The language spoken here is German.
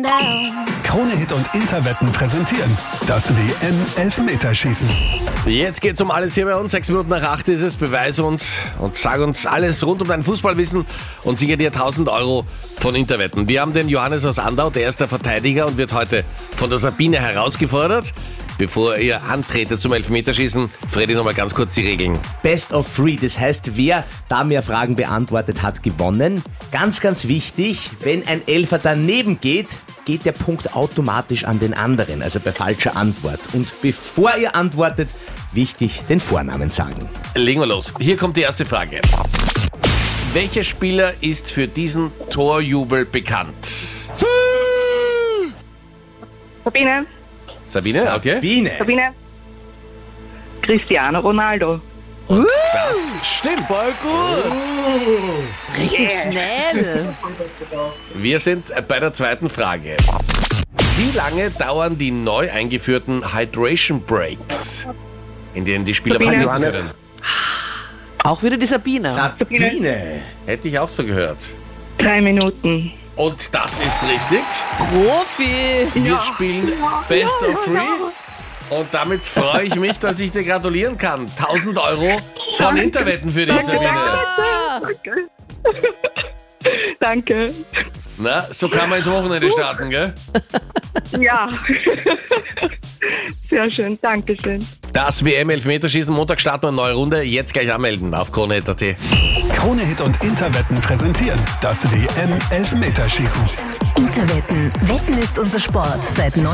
down. Krone-Hit und Interwetten präsentieren das WM-Elfmeterschießen. Jetzt geht's um alles hier bei uns. 6 Minuten nach 8 ist es. Beweise uns und sag uns alles rund um dein Fußballwissen und sichere dir 1.000 Euro von Interwetten. Wir haben den Johannes aus Andau, der ist der Verteidiger und wird heute von der Sabine herausgefordert. Bevor ihr antretet zum Elfmeterschießen, Freddy, nochmal ganz kurz die Regeln. Best of 3, das heißt, wer da mehr Fragen beantwortet hat, gewonnen. Ganz, ganz wichtig, wenn ein Elfer daneben geht, geht der Punkt automatisch an den anderen, also bei falscher Antwort. Und bevor ihr antwortet, wichtig, den Vornamen sagen. Legen wir los. Hier kommt die erste Frage. Welcher Spieler ist für diesen Torjubel bekannt? Sabine. Sabine, okay. Sabine. Cristiano Ronaldo. Und das stimmt. Voll gut. Richtig schnell. Wir sind bei der zweiten Frage. Wie lange dauern die neu eingeführten Hydration Breaks, in denen die Spieler was Sabine. trinken können? Auch wieder die Sabine. Sabine. Hätte ich auch so gehört. 3 Minuten. Und das ist richtig. Profi. Wir spielen Best of 3. Und damit freue ich mich, dass ich dir gratulieren kann. 1.000 Euro von Interwetten für dich, Sabine. Ah, Danke. Na, so kann man ins Wochenende starten, gell? Ja. Sehr schön. Dankeschön. Das WM-Elfmeterschießen, Montag starten wir eine neue Runde. Jetzt gleich anmelden auf Krone.at. Krone-Hit und Interwetten präsentieren das WM-Elfmeterschießen. Interwetten. Wetten ist unser Sport seit